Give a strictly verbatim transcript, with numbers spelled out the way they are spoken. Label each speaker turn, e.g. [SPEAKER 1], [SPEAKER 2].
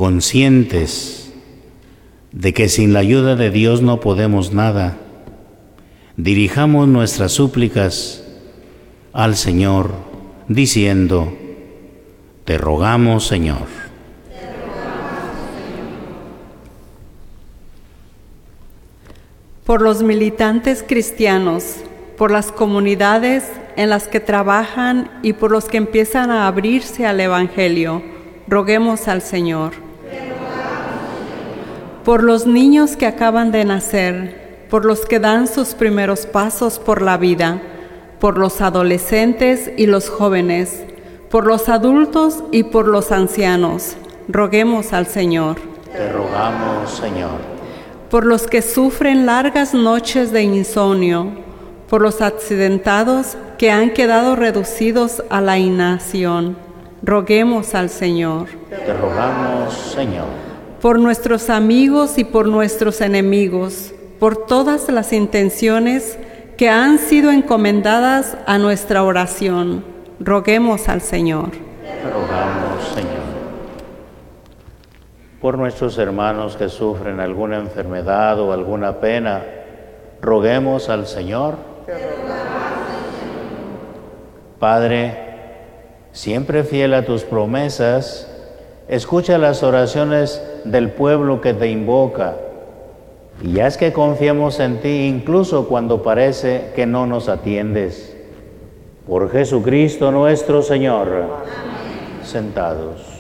[SPEAKER 1] conscientes de que sin la ayuda de Dios no podemos nada, dirijamos nuestras súplicas al Señor, diciendo: Te rogamos, Señor.
[SPEAKER 2] Por los militantes cristianos, por las comunidades en las que trabajan y por los que empiezan a abrirse al Evangelio, roguemos al Señor. Por los niños que acaban de nacer, por los que dan sus primeros pasos por la vida, por los adolescentes y los jóvenes, por los adultos y por los ancianos, roguemos al Señor.
[SPEAKER 1] Te rogamos, Señor.
[SPEAKER 2] Por los que sufren largas noches de insomnio, por los accidentados que han quedado reducidos a la inacción, roguemos al Señor.
[SPEAKER 1] Te rogamos, Señor.
[SPEAKER 2] Por nuestros amigos y por nuestros enemigos, por todas las intenciones que han sido encomendadas a nuestra oración, roguemos al Señor.
[SPEAKER 1] Te rogamos, Señor. Por nuestros hermanos que sufren alguna enfermedad o alguna pena, roguemos al Señor. Padre, siempre fiel a tus promesas, escucha las oraciones del pueblo que te invoca, y haz que confiemos en ti incluso cuando parece que no nos atiendes. Por Jesucristo nuestro Señor. Amén. Sentados.